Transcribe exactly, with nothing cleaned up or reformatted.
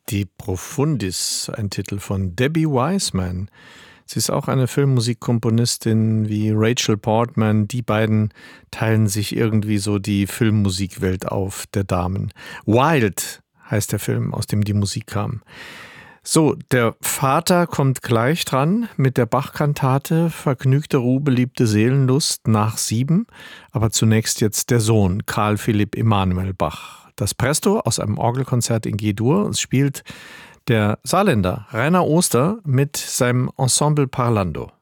De Profundis, ein Titel von Debbie Wiseman. Sie ist auch eine Filmmusikkomponistin wie Rachel Portman. Die beiden teilen sich irgendwie so die Filmmusikwelt auf, der Damen. Wild heißt der Film, aus dem die Musik kam. So, der Vater kommt gleich dran mit der Bach-Kantate Vergnügte Ruhe, beliebte Seelenlust nach sieben. Aber zunächst jetzt der Sohn, Karl Philipp Emanuel Bach. Das Presto aus einem Orgelkonzert in G-Dur. Es spielt der Saarländer Rainer Oster mit seinem Ensemble Parlando.